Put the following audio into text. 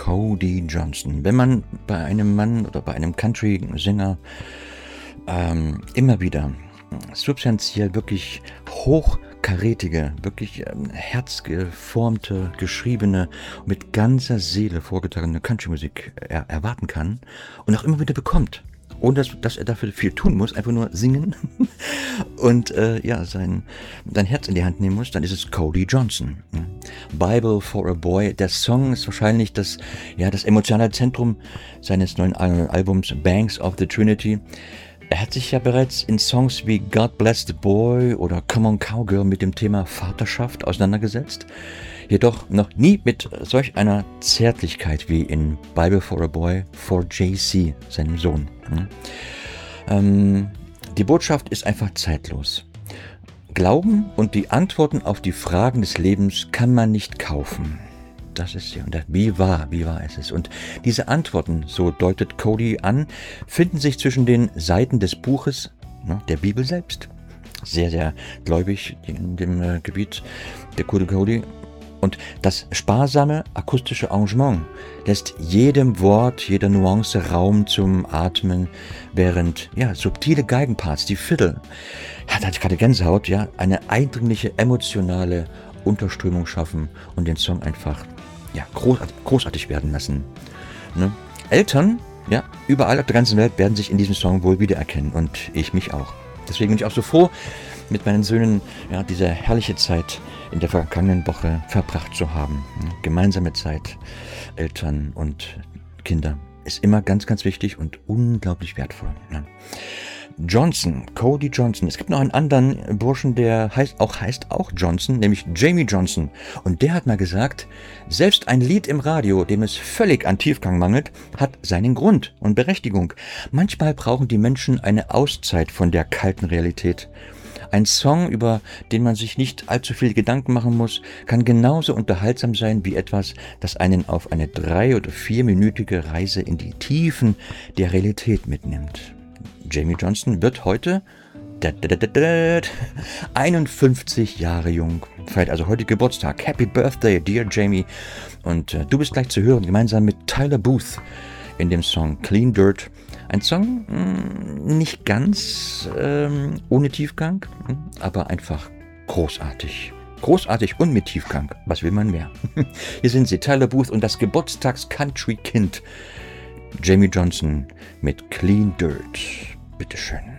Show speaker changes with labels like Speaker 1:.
Speaker 1: Cody Johnson. Wenn man bei einem Mann oder bei einem Country-Sänger immer wieder substanziell wirklich hochkarätige, wirklich herzgeformte, geschriebene, mit ganzer Seele vorgetragene Country-Musik erwarten kann und auch immer wieder bekommt, ohne dass er dafür viel tun muss, einfach nur singen und sein Herz in die Hand nehmen muss, dann ist es Cody Johnson. Bible for a Boy, der Song ist wahrscheinlich das emotionale Zentrum seines neuen Albums Banks of the Trinity. Er hat sich ja bereits in Songs wie God Bless the Boy oder Come on Cowgirl mit dem Thema Vaterschaft auseinandergesetzt, jedoch noch nie mit solch einer Zärtlichkeit wie in Bible for a Boy for JC, seinem Sohn. Die Botschaft ist einfach zeitlos. Glauben und die Antworten auf die Fragen des Lebens kann man nicht kaufen. Das ist sie. Und wie wahr ist es? Und diese Antworten, so deutet Cody an, finden sich zwischen den Seiten des Buches, der Bibel selbst. Sehr, sehr gläubig in dem Gebiet der Cody. Und das sparsame akustische Arrangement lässt jedem Wort, jeder Nuance Raum zum Atmen, während subtile Geigenparts, die Fiddle, da hatte ich gerade Gänsehaut, eine eindringliche emotionale Unterströmung schaffen und den Song einfach großartig werden lassen. Ne? Eltern, überall auf der ganzen Welt werden sich in diesem Song wohl wiedererkennen und ich mich auch. Deswegen bin ich auch so froh, mit meinen Söhnen diese herrliche Zeit in der vergangenen Woche verbracht zu haben. Gemeinsame Zeit, Eltern und Kinder, ist immer ganz, ganz wichtig und unglaublich wertvoll. Johnson, Cody Johnson. Es gibt noch einen anderen Burschen, der heißt auch Johnson, nämlich Jamie Johnson. Und der hat mal gesagt, selbst ein Lied im Radio, dem es völlig an Tiefgang mangelt, hat seinen Grund und Berechtigung. Manchmal brauchen die Menschen eine Auszeit von der kalten Realität. Ein Song, über den man sich nicht allzu viel Gedanken machen muss, kann genauso unterhaltsam sein wie etwas, das einen auf eine 3- oder 4-minütige Reise in die Tiefen der Realität mitnimmt. Jamie Johnson wird heute 51 Jahre jung, feiert also heute Geburtstag. Happy Birthday, dear Jamie. Und du bist gleich zu hören, gemeinsam mit Tyler Booth in dem Song Clean Dirt. Ein Song nicht ganz ohne Tiefgang, aber einfach großartig. Großartig und mit Tiefgang. Was will man mehr? Hier sind sie, Tyler Booth und das Geburtstags-Country-Kind Jamie Johnson mit Clean Dirt. Bitteschön.